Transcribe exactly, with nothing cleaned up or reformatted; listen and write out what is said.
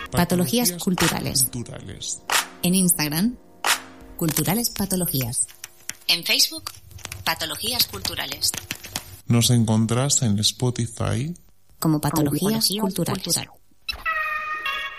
Patologías culturales. culturales. En Instagram, Culturales Patologías. En Facebook, Patologías Culturales. Nos encontrás en Spotify Como Patologías, Patologías culturales. culturales.